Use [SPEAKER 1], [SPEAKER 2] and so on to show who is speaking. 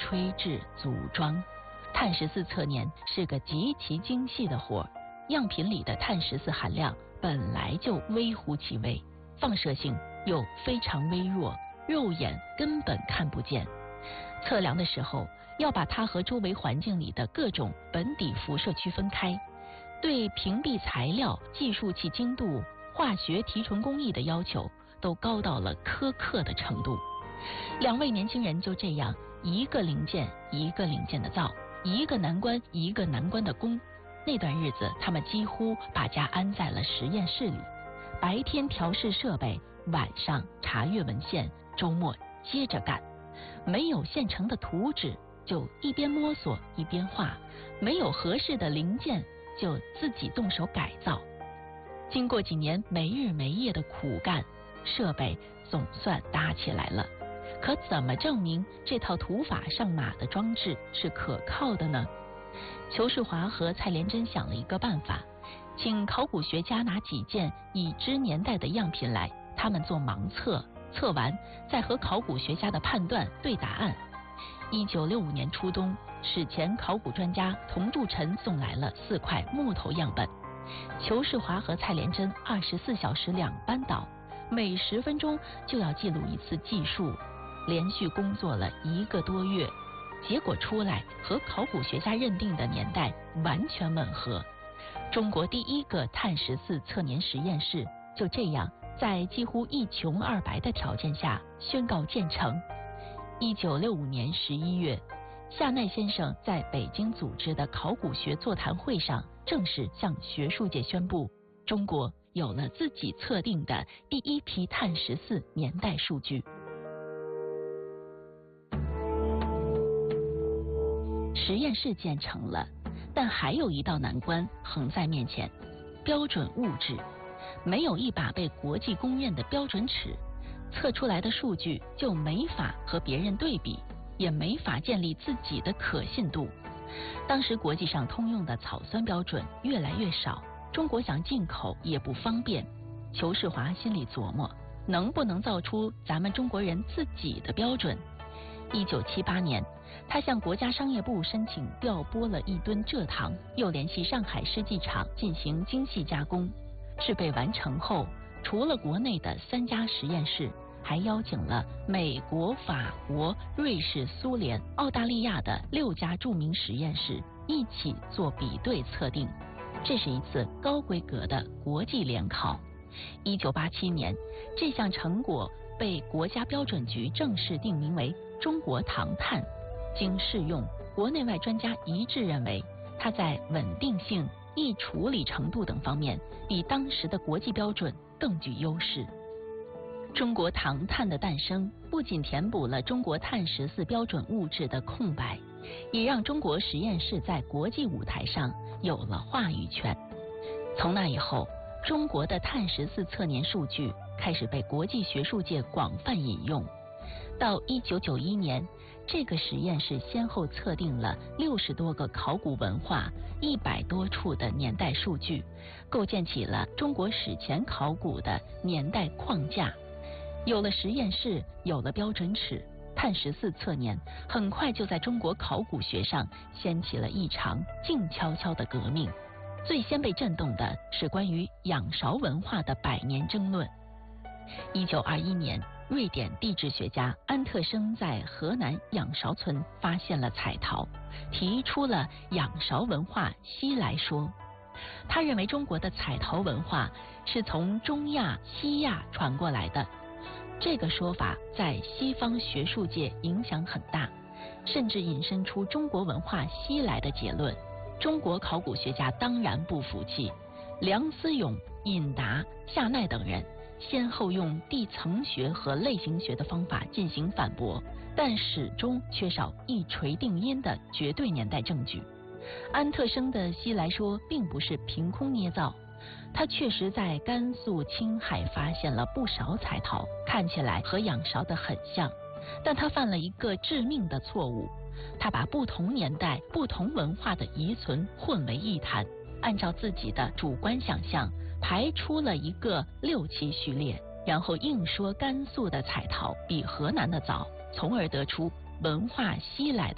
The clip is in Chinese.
[SPEAKER 1] 吹制组装。碳14测年是个极其精细的活，样品里的碳14含量本来就微乎其微，放射性又非常微弱，肉眼根本看不见。测量的时候要把它和周围环境里的各种本底辐射区分开，对屏蔽材料、计数器精度、化学提纯工艺的要求都高到了苛刻的程度。两位年轻人就这样一个零件一个零件的造，一个难关一个难关的攻。那段日子他们几乎把家安在了实验室里，白天调试设备，晚上查阅文献，周末接着干。没有现成的图纸，就一边摸索一边画，没有合适的零件，就自己动手改造。经过几年没日没夜的苦干，设备总算搭起来了。可怎么证明这套土法上马的装置是可靠的呢？裘世华和蔡连珍想了一个办法，请考古学家拿几件已知年代的样品来，他们做盲测，测完再和考古学家的判断对答案。1965年初冬，史前考古专家童铸臣送来了4块木头样本，裘世华和蔡连珍24小时2班倒，每10分钟就要记录一次计数，连续工作了1个多月，结果出来和考古学家认定的年代完全吻合。中国第一个碳14测年实验室就这样在几乎一穷二白的条件下宣告建成。1965年11月，夏奈先生在北京组织的考古学座谈会上正式向学术界宣布，中国有了自己测定的第一批碳14年代数据。实验室建成了，但还有一道难关横在面前：标准物质。没有一把被国际公认的标准尺，测出来的数据就没法和别人对比，也没法建立自己的可信度。当时国际上通用的草酸标准越来越少，中国想进口也不方便。裘世华心里琢磨，能不能造出咱们中国人自己的标准？1978年，他向国家商业部申请调拨了1吨蔗糖，又联系上海世纪厂进行精细加工。制备完成后，除了国内的3家实验室，还邀请了美国、法国、瑞士、苏联、澳大利亚的6家著名实验室一起做比对测定。这是一次高规格的国际联考。1987年，这项成果被国家标准局正式定名为中国唐碳。经试用，国内外专家一致认为，它在稳定性、易处理程度等方面比当时的国际标准更具优势。中国唐碳的诞生不仅填补了中国碳14标准物质的空白，也让中国实验室在国际舞台上有了话语权。从那以后，中国的碳14测年数据开始被国际学术界广泛引用。到1991年，这个实验室先后测定了60多个考古文化，100多处的年代数据，构建起了中国史前考古的年代框架。有了实验室，有了标准尺，碳14测年很快就在中国考古学上掀起了一场静悄悄的革命。最先被震动的是关于仰韶文化的100年争论。1921年，瑞典地质学家安特生在河南仰韶村发现了彩陶，提出了仰韶文化西来说。他认为中国的彩陶文化是从中亚、西亚传过来的。这个说法在西方学术界影响很大，甚至引申出中国文化西来的结论。中国考古学家当然不服气，梁思永、尹达、夏奈等人先后用地层学和类型学的方法进行反驳，但始终缺少一锤定音的绝对年代证据。安特生的西来说并不是凭空捏造，他确实在甘肃、青海发现了不少彩陶，看起来和仰韶的很像，但他犯了一个致命的错误，他把不同年代、不同文化的遗存混为一谈，按照自己的主观想象排出了一个6期序列，然后硬说甘肃的彩陶比河南的早，从而得出文化西来的